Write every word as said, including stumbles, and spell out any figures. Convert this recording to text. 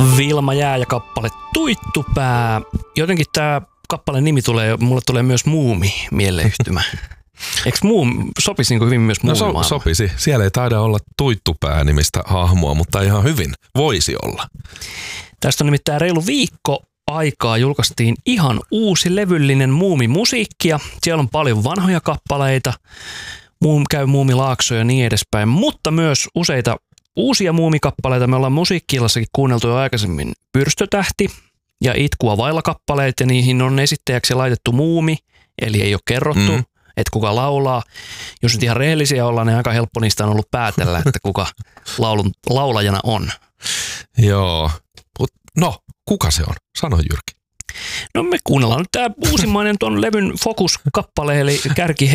Vilma Jää ja kappale Tuittupää. Jotenkin tää kappaleen nimi tulee, mulle tulee myös Muumi mieleyhtymä. Eikö muum, sopisi niin hyvin myös muumimaailma? No so, sopisi. Siellä ei taida olla Tuittupää nimistä hahmoa, mutta ihan hyvin voisi olla. Tästä on nimittäin reilu viikko aikaa julkaistiin ihan uusi levyllinen Muumimusiikki ja siellä on paljon vanhoja kappaleita, muum, käy Muumilaakso ja niin edespäin, mutta myös useita uusia muumikappaleita. Me ollaan Musiikki-illassakin kuunneltu jo aikaisemmin Pyrstötähti ja Itkua vailla kappaleet ja niihin on esittäjäksi laitettu muumi, eli ei ole kerrottu, mm. että kuka laulaa. Jos nyt ihan rehellisiä ollaan, niin aika helppo niistä on ollut päätellä, että kuka laulun, laulajana on. Joo, no kuka se on? Sano Jyrki. No me kuunnellaan nyt tämä uusimmainen tuon levyn Focus-kappale, eli Kärki